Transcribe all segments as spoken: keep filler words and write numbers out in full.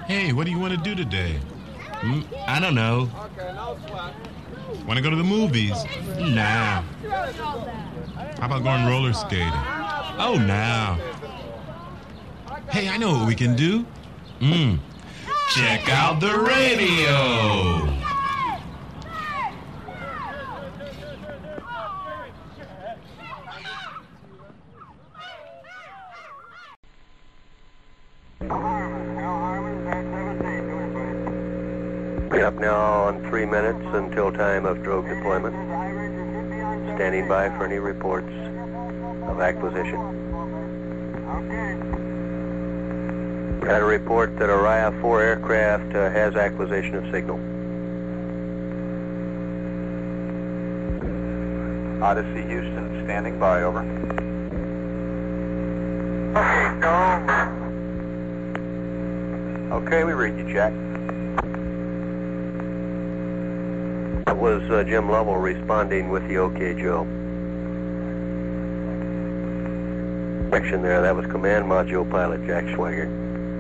Hey, what do you want to do today? Hmm? I don't know. Want to go to the movies? Nah. How about going roller skating? Oh, nah. Hey, I know what we can do. Mm. Check out the radio. Up now on three minutes until time of drogue deployment. Standing by for any reports of acquisition. Got a report that a R I A four aircraft uh, has acquisition of signal. Odyssey Houston, standing by, over. Okay, we read you, Jack. That was uh, Jim Lovell responding with the OK Joe. Section there, that was Command Module Pilot Jack Swigert.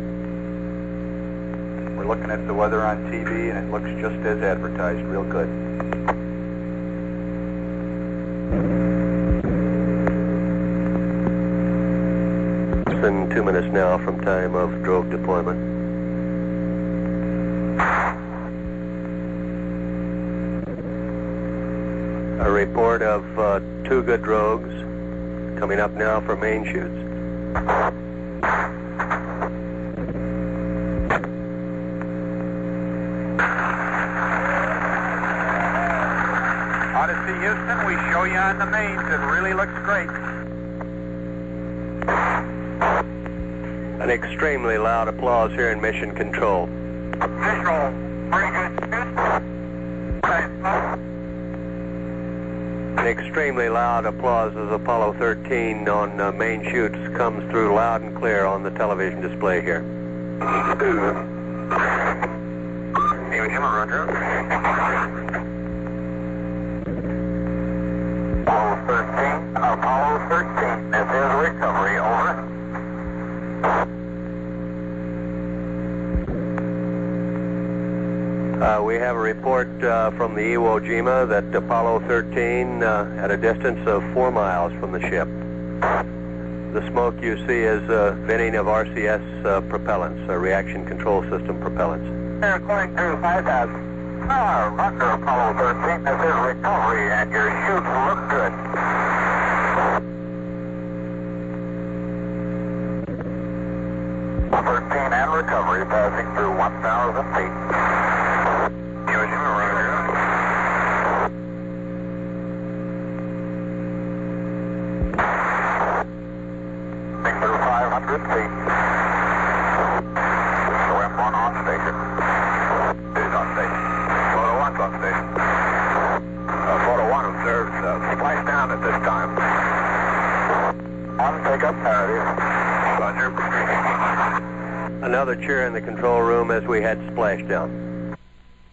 We're looking at the weather on T V and it looks just as advertised, real good. Less than two minutes now from time of drogue deployment. A report of uh, two good drogues coming up now for main shoots. Odyssey Houston, we show you on the mains. It really looks great. An extremely loud applause here in Mission Control. Visual, very good. An extremely loud applause as Apollo thirteen on uh, main shoots comes through loud and clear on the television display here. David Jim, Roger. Apollo thirteen, Apollo thirteen, this is recovery, over. Uh, we have a report uh, from the Iwo Jima that Apollo thirteen, uh, at a distance of four miles from the ship. The smoke you see is uh, venting of R C S uh, propellants, uh, reaction control system propellants. According to five thousand. Ah, Roger, Apollo thirteen, this is recovery, and your chutes look good. thirteen and recovery, passing through one thousand feet. Another cheer in the control room as we had splashdown.